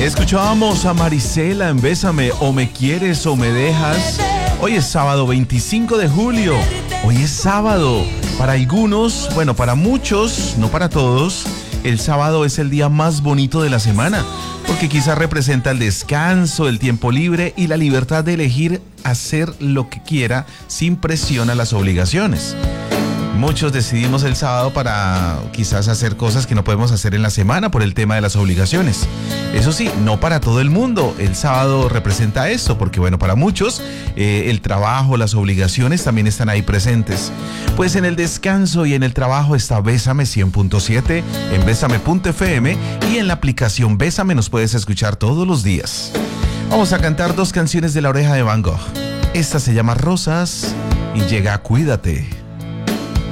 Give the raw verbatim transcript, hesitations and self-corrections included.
Escuchábamos a Marisela en Bésame, o me quieres o me dejas. Hoy es sábado veinticinco de julio. Hoy es sábado. Para algunos, bueno, para muchos, no para todos, el sábado es el día más bonito de la semana, porque quizás representa el descanso, el tiempo libre y la libertad de elegir hacer lo que quiera sin presión a las obligaciones. Muchos decidimos el sábado para quizás hacer cosas que no podemos hacer en la semana por el tema de las obligaciones. Eso sí, no para todo el mundo. El sábado representa esto, porque bueno, para muchos eh, el trabajo, las obligaciones también están ahí presentes. Pues en el descanso y en el trabajo está Bésame cien punto siete, en bésame punto efe eme y en la aplicación Bésame nos puedes escuchar todos los días. Vamos a cantar dos canciones de La Oreja de Van Gogh. Esta se llama Rosas y llega Cuídate.